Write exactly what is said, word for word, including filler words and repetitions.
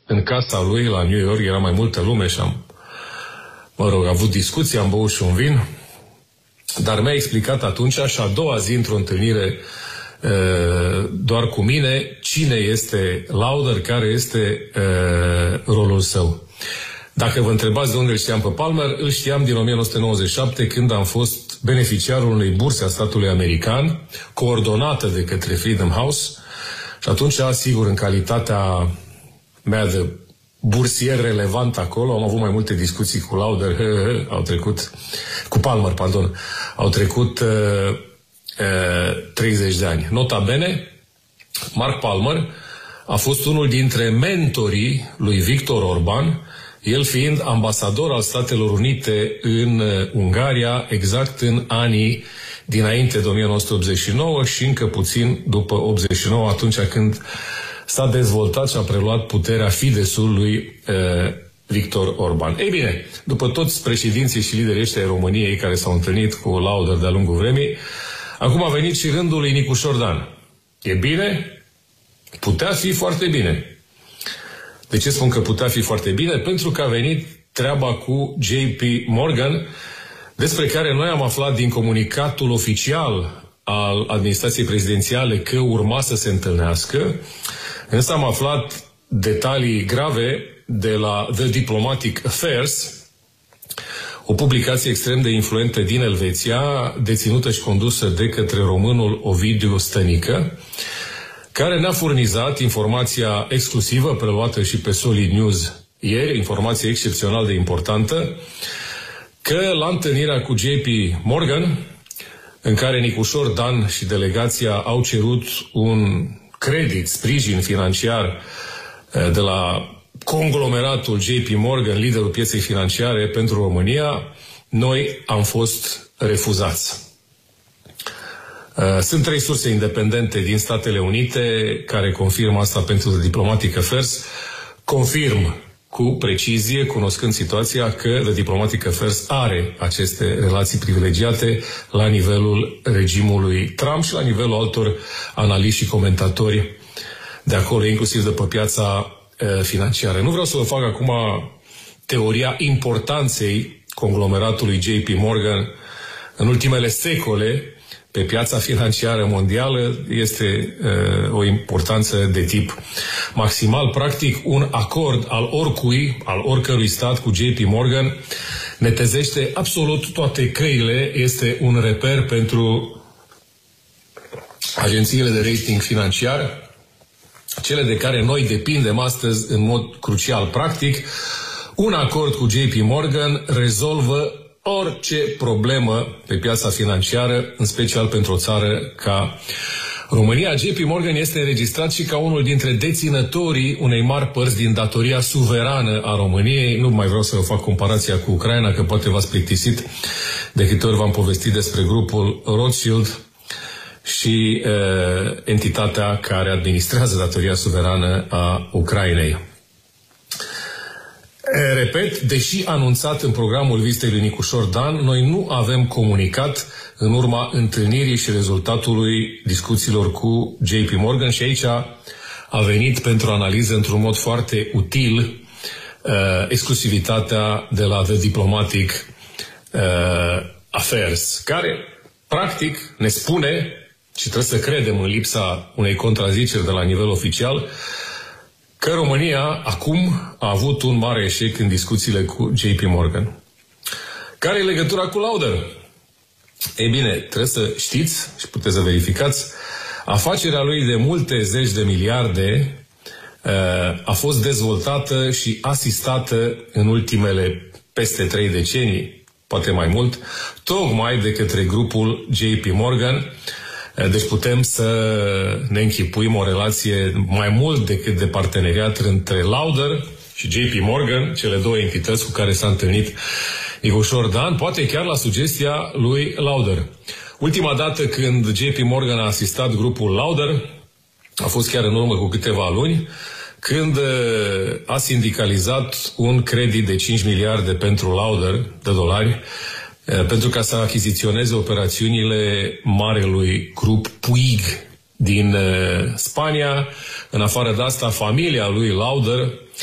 în casa lui la New York, era mai multă lume și am, mă rog, avut discuții, am băut și un vin, dar mi-a explicat atunci și a doua zi într-o întâlnire doar cu mine, cine este Lauder, care este uh, rolul său. Dacă vă întrebați de unde îl știam pe Palmer, îl știam din o mie nouă sute nouăzeci și șapte, când am fost beneficiarul unei burse a statului american, coordonată de către Freedom House, și atunci, sigur, în calitatea mea de bursier relevant acolo, am avut mai multe discuții cu Lauder, au trecut, cu Palmer, pardon, au trecut uh, treizeci de ani. Nota bene, Mark Palmer a fost unul dintre mentorii lui Viktor Orban, el fiind ambasador al Statelor Unite în Ungaria, exact în anii dinainte de o mie nouă sute optzeci și nouă și încă puțin după optzeci și nouă, atunci când s-a dezvoltat și a preluat puterea Fideszul lui uh, Viktor Orban. Ei bine, după toți președinții și liderii ăștia ai României care s-au întâlnit cu Lauder de-a lungul vremii, acum a venit și rândul lui Nicușor Dan. E bine? Putea fi foarte bine. De ce spun că putea fi foarte bine? Pentru că a venit treaba cu J P Morgan, despre care noi am aflat din comunicatul oficial al administrației prezidențiale că urma să se întâlnească, însă am aflat detalii grave de la The Diplomatic Affairs, o publicație extrem de influentă din Elveția, deținută și condusă de către românul Ovidiu Stănică, care ne-a furnizat informația exclusivă, preluată și pe Solid News ieri, informație excepțional de importantă, că la întâlnirea cu J P Morgan, în care Nicușor Dan și delegația au cerut un credit, sprijin financiar de la conglomeratul J P Morgan, liderul pieței financiare pentru România, noi am fost refuzați. Sunt trei surse independente din Statele Unite care confirmă asta pentru The Diplomatic Affairs. Confirm cu precizie, cunoscând situația, că The Diplomatic Affairs are aceste relații privilegiate la nivelul regimului Trump și la nivelul altor analiști și comentatori de acolo, inclusiv de pe piața financiară. Nu vreau să vă fac acum teoria importanței conglomeratului J P Morgan în ultimele secole pe piața financiară mondială. Este uh, o importanță de tip maximal. Practic, un acord al oricui, al oricărui stat cu J P Morgan netezește absolut toate căile, este un reper pentru agențiile de rating financiar, cele de care noi depindem astăzi în mod crucial. Practic, un acord cu J P Morgan rezolvă orice problemă pe piața financiară, în special pentru o țară ca România. J P Morgan este înregistrat și ca unul dintre deținătorii unei mari părți din datoria suverană a României. Nu mai vreau să vă fac comparația cu Ucraina, că poate v-ați plictisit de câte ori v-am povestit despre grupul Rothschild și uh, entitatea care administrează datoria suverană a Ucrainei. Repet, deși anunțat în programul vizitei lui Nicușor Dan, noi nu avem comunicat în urma întâlnirii și rezultatului discuțiilor cu J P Morgan și aici a venit pentru analiză într-un mod foarte util uh, exclusivitatea de la The Diplomatic uh, Affairs, care practic ne spune, și trebuie să credem în lipsa unei contraziceri de la nivel oficial, că România acum a avut un mare eșec în discuțiile cu J P Morgan. Care e legătura cu Lauder? Ei bine, trebuie să știți și puteți să verificați, afacerea lui de multe zeci de miliarde uh, a fost dezvoltată și asistată în ultimele peste trei decenii, poate mai mult, tocmai de către grupul J P Morgan. Deci putem să ne închipuim o relație mai mult decât de parteneriat între Lauder și J P Morgan, cele două entități cu care s-a întâlnit Nicușor Dan, poate chiar la sugestia lui Lauder. Ultima dată când J P Morgan a asistat grupul Lauder a fost chiar în urmă cu câteva luni, când a sindicalizat un credit de cinci miliarde pentru Lauder de dolari, pentru ca să achiziționeze operațiunile marelui grup Puig din Spania. În afară de asta, familia lui Lauder